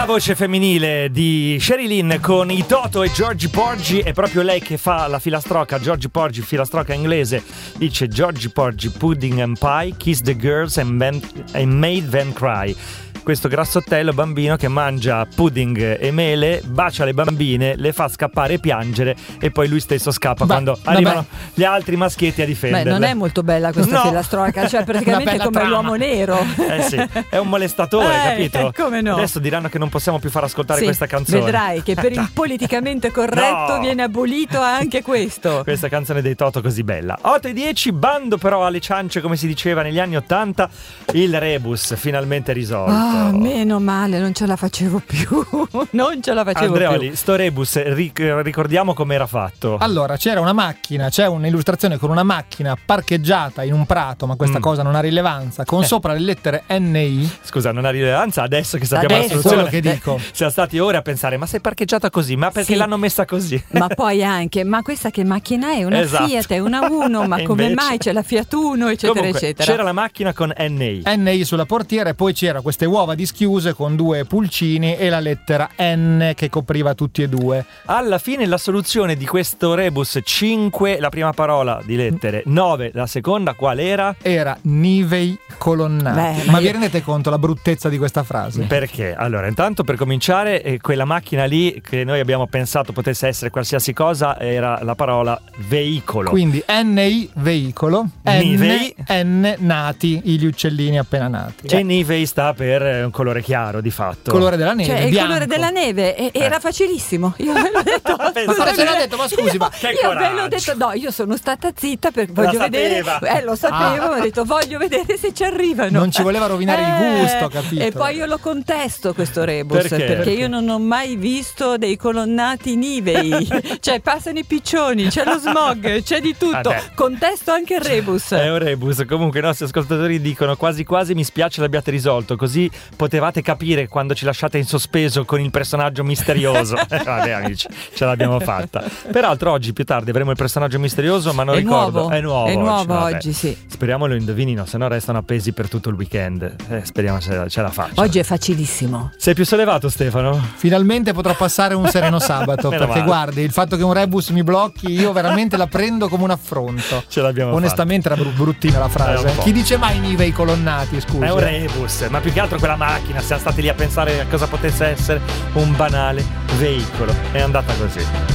La voce femminile di Sherilyn con i Toto e Georgie Porgy, è proprio lei che fa la filastrocca. Georgie Porgy, filastrocca inglese, dice: Georgie Porgy, pudding and pie, kiss the girls and made them cry. Questo grassottello bambino che mangia pudding e mele, bacia le bambine, le fa scappare e piangere, e poi lui stesso scappa quando arrivano gli altri maschietti a difenderle. Non è molto bella questa filastrocca, cioè praticamente come trama. L'uomo nero. Sì, è un molestatore, capito? Come no? Adesso diranno che non possiamo più far ascoltare questa canzone. Vedrai che per il politicamente corretto viene abolito anche questo. Questa canzone dei Toto così bella. 8:10, bando però alle ciance, come si diceva negli anni 80, il rebus finalmente risolto. Meno male, non ce la facevo più. Andreoli, sto rebus, ricordiamo com'era fatto. Allora, c'era una macchina, c'è un'illustrazione con una macchina parcheggiata in un prato, ma questa cosa non ha rilevanza, con sopra le lettere NI. Scusa, non ha rilevanza adesso che sappiamo la soluzione. Quello che dico. Siamo stati ore a pensare, ma sei parcheggiata così? Ma perché l'hanno messa così? Ma poi anche, ma questa che macchina è? Una Fiat, è una Uno, ma come mai c'è la Fiat Uno, eccetera, comunque, eccetera. C'era la macchina con NI. NI sulla portiera, e poi c'era queste uova dischiuse con due pulcini e la lettera N che copriva tutti e due. Alla fine la soluzione di questo rebus: 5 la prima parola di lettere, 9 la seconda, qual era? Era nivei colonnati. Ma vi rendete conto la bruttezza di questa frase? Perché? Allora, intanto, per cominciare, quella macchina lì che noi abbiamo pensato potesse essere qualsiasi cosa era la parola veicolo. Quindi NI veicolo, Nivei. N nati, gli uccellini appena nati. E Nivei sta per un colore chiaro, di fatto. Colore della neve, cioè il bianco. colore della neve, era facilissimo. Io ve l'ho detto. Ma scusi, ma che io coraggio. ve l'ho detto. No, io sono stata zitta perché voglio vedere. Lo sapevo, ma ho detto voglio vedere se ci arrivano. Non ci voleva rovinare il gusto, capito? E poi io lo contesto questo rebus perché io non ho mai visto dei colonnati nivei. Cioè passano i piccioni, c'è lo smog, c'è di tutto. Contesto anche il rebus. È un rebus. Comunque i nostri ascoltatori dicono: quasi quasi mi spiace l'abbiate risolto, così potevate capire quando ci lasciate in sospeso con il personaggio misterioso. Vabbè amici, ce l'abbiamo fatta. Peraltro oggi più tardi avremo il personaggio misterioso, ma non ricordo. È nuovo oggi, sì. Speriamo lo indovinino, se no restano appesi per tutto il weekend. Speriamo ce la faccia. Oggi è facilissimo. Sei più sollevato, Stefano? Finalmente potrò passare un sereno sabato. Perché guardi, il fatto che un rebus mi blocchi, io veramente la prendo come un affronto. Ce l'abbiamo onestamente fatta. Era bruttina la frase. Chi dice mai nivei colonnati, scusa? È un rebus, ma più che altro quella macchina, siamo stati lì a pensare a cosa potesse essere un banale veicolo. È andata così.